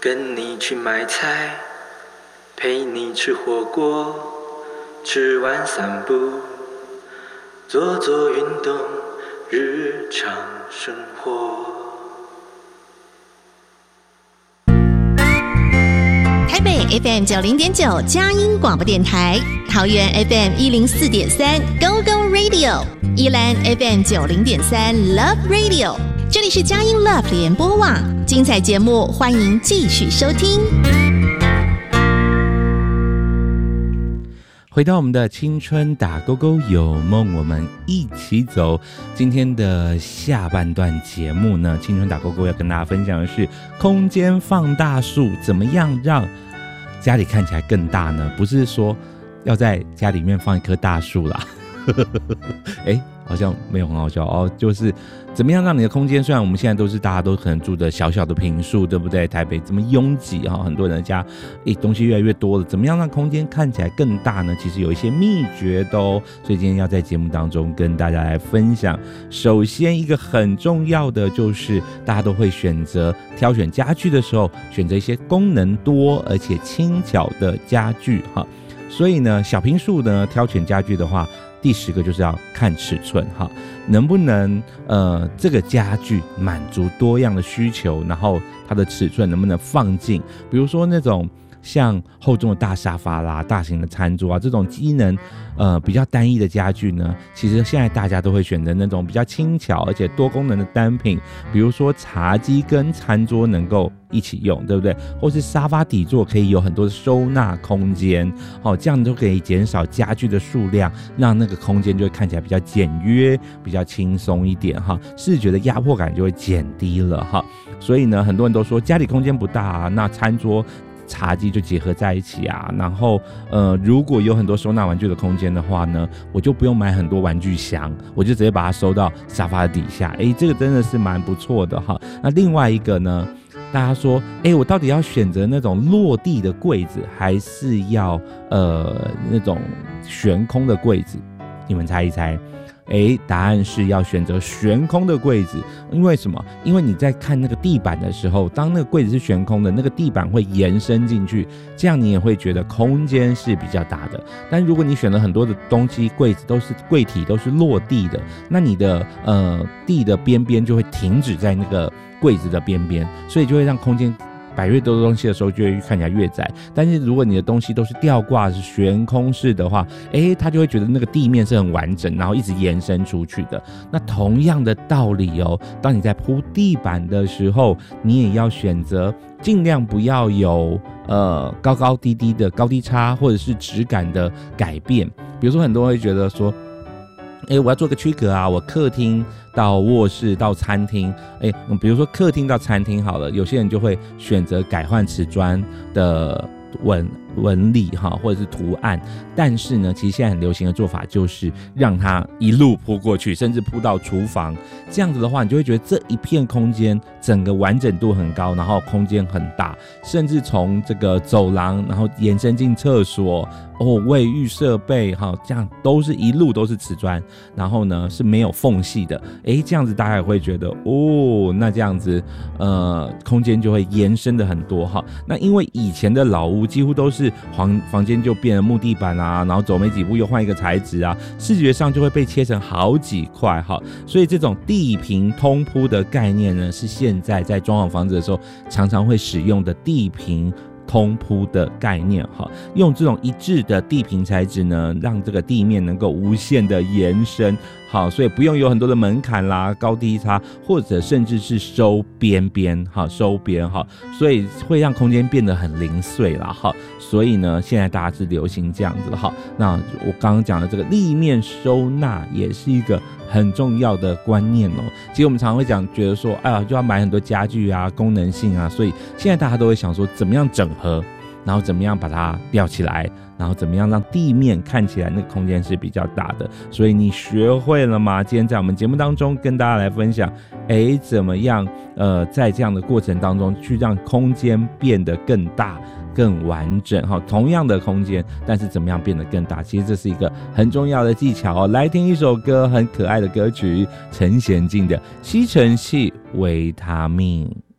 跟你去买菜，陪你吃火锅，吃完散步，做做运动，日常生活。 台北 FM 90.9佳音广播电台，桃园 FM 104.3 Go Go Radio， 宜兰 FM 90.3 Love Radio。这里是佳音 Love 联播网，精彩节目欢迎继续收听。 回到我们的青春打勾勾有梦，我们一起走。今天的下半段节目呢，青春打勾勾要跟大家分享的是空间放大术，怎么样让家里看起来更大呢？不是说要在家里面放一棵大树啦好像没有很好笑哦，就是怎么样让你的空间，虽然我们现在都是大家都可能住的小小的坪数，对不对？台北这么拥挤很多人的家东西越来越多了，怎么样让空间看起来更大呢？其实有一些秘诀的哦，所以今天要在节目当中跟大家来分享。首先一个很重要的就是大家都会挑选家具的时候，选择一些功能多而且轻巧的家具哈。所以呢，小坪数呢挑选家具的话，第10个就是要看尺寸哈，能不能这个家具满足多样的需求，然后它的尺寸能不能放进，比如说那种像厚重的大沙发啦、大型的餐桌啊，这种机能比较单一的家具呢，其实现在大家都会选择那种比较轻巧而且多功能的单品，比如说茶几跟餐桌能够一起用，对不对？或是沙发底座可以有很多的收纳空间，这样都可以减少家具的数量，让那个空间就会看起来比较简约、比较轻松一点哈，视觉的压迫感就会减低了哈。所以呢，很多人都说家里空间不大啊，那餐桌茶几就结合在一起啊，然后如果有很多收纳玩具的空间的话呢，我就不用买很多玩具箱，我就直接把它收到沙发底下，这个真的是蛮不错的哈。那另外一个呢，大家说我到底要选择那种落地的柜子，还是要那种悬空的柜子？你们猜一猜。答案是要选择悬空的柜子。因为什么？因为你在看那个地板的时候，当那个柜子是悬空的，那个地板会延伸进去，这样你也会觉得空间是比较大的。但如果你选了很多的东西，柜体都是落地的，那你的地的边边就会停止在那个柜子的边边，所以就会让空间摆越多的东西的时候就会看起来越窄。但是如果你的东西都是吊挂是悬空式的话，他就会觉得那个地面是很完整，然后一直延伸出去的。那同样的道理哦，当你在铺地板的时候，你也要选择尽量不要有高高低低的高低差，或者是质感的改变。比如说很多人会觉得说我要做个区隔啊，我客厅到卧室到餐厅，比如说客厅到餐厅好了，有些人就会选择改换瓷砖的纹理或者是图案，但是呢，其实现在很流行的做法就是让它一路铺过去，甚至铺到厨房。这样子的话，你就会觉得这一片空间整个完整度很高，然后空间很大，甚至从这个走廊然后延伸进厕所卫浴设备这样一路都是瓷砖，然后呢是没有缝隙的。这样子大家也会觉得那这样子空间就会延伸的很多那因为以前的老屋几乎都是房间就变成木地板啊，然后走没几步又换一个材质啊，视觉上就会被切成好几块所以这种地坪通铺的概念呢，是现在在装潢房子的时候常常会使用的地坪通铺的概念用这种一致的地坪材质呢，让这个地面能够无限的延伸所以不用有很多的门槛啦、高低差，或者甚至是收边所以会让空间变得很零碎啦所以呢，现在大家是流行这样子那我刚刚讲的这个立面收纳也是一个很重要的观念其实我们常常会觉得说就要买很多家具啊、功能性啊，所以现在大家都会想说怎么样整合，然后怎么样把它吊起来，然后怎么样让地面看起来那个空间是比较大的。所以你学会了吗？今天在我们节目当中跟大家来分享怎么样在这样的过程当中去让空间变得更大更完整同样的空间，但是怎么样变得更大，其实这是一个很重要的技巧来听一首歌，很可爱的歌曲，陈娴静的吸尘器维他命。